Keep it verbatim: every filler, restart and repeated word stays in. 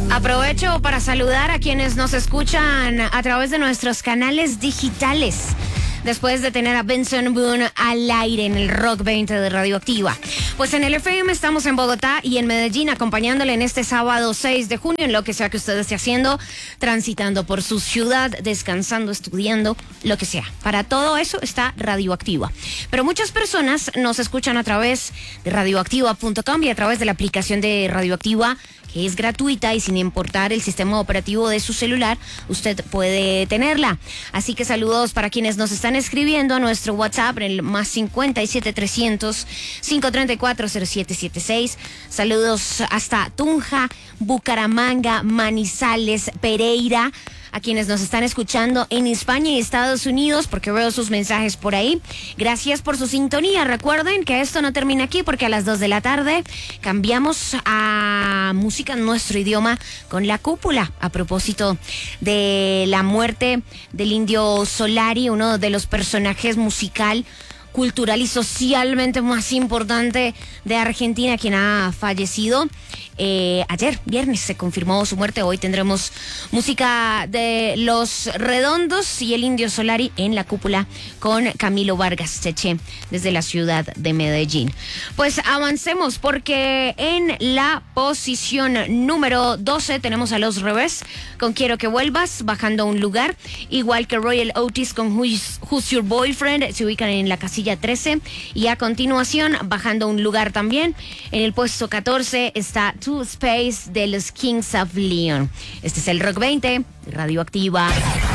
Aprovecho para saludar a quienes nos escuchan a través de nuestros canales digitales. Después de tener a Benson Boone al aire en el Rock veinte de Radioactiva. Pues en el F M estamos en Bogotá y en Medellín acompañándole en este sábado seis de junio, en lo que sea que usted esté haciendo, transitando por su ciudad, descansando, estudiando, lo que sea. Para todo eso está Radioactiva. Pero muchas personas nos escuchan a través de radioactiva punto com y a través de la aplicación de Radioactiva, que es gratuita y sin importar el sistema operativo de su celular, usted puede tenerla. Así que saludos para quienes nos están escribiendo a nuestro WhatsApp en el más cincuenta y siete trescientos, cinco treinta y cuatro, cero siete setenta y seis. Saludos hasta Tunja, Bucaramanga, Manizales, Pereira. A quienes nos están escuchando en España y Estados Unidos, porque veo sus mensajes por ahí. Gracias por su sintonía. Recuerden que esto no termina aquí, porque a las dos de la tarde cambiamos a música en nuestro idioma con La Cúpula, a propósito de la muerte del Indio Solari, uno de los personajes musical, cultural y socialmente más importante de Argentina, quien ha fallecido. Eh, ayer, viernes, se confirmó su muerte. Hoy tendremos música de Los Redondos y el Indio Solari en La Cúpula con Camilo Vargas Cheche desde la ciudad de Medellín. Pues avancemos, porque en la posición número doce tenemos a Los Revés con Quiero que Vuelvas, bajando un lugar, igual que Royal Otis con Who's, Who's Your Boyfriend, se ubican en la casilla trece, y a continuación, bajando un lugar también, en el puesto catorce está To Space de los Kings of Leon. Este es el Rock veinte, Radioactiva.